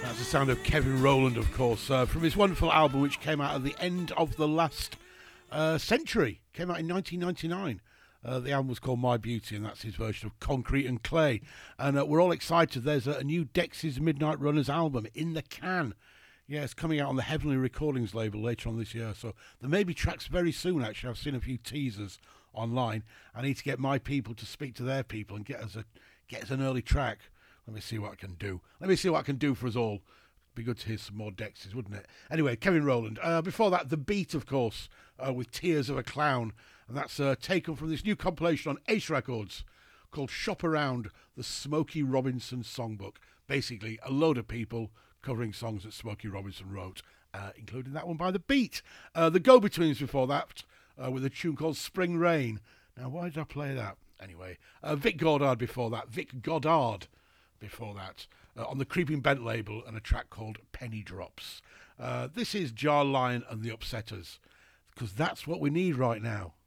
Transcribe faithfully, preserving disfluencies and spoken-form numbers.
That's the sound of Kevin Rowland, of course, uh, from his wonderful album which came out at the end of the last uh, century. Came out in nineteen ninety-nine. Uh, the album was called My Beauty, and that's his version of Concrete and Clay. And uh, we're all excited. There's a, a new Dexys Midnight Runners album in the can. Yeah, it's coming out on the Heavenly Recordings label later on this year. So there may be tracks very soon, actually. I've seen a few teasers online. I need to get my people to speak to their people and get us, a, get us an early track. Let me see what I can do. Let me see what I can do for us all. Be good to hear some more Dexys, wouldn't it? Anyway, Kevin Rowland. Uh, before that, The Beat, of course, uh, with Tears of a Clown. And that's uh, taken from this new compilation on Ace Records called Shop Around, the Smokey Robinson Songbook. Basically, a load of people covering songs that Smokey Robinson wrote, uh, including that one by The Beat. Uh, the Go-Betweens before that, uh, with a tune called Spring Rain. Now, why did I play that? Anyway, uh, Vic Goddard before that. Vic Goddard before that. Uh, on the Creeping Bent label, and a track called Penny Drops. Uh, this is Jar Lion and the Upsetters, because that's what we need right now.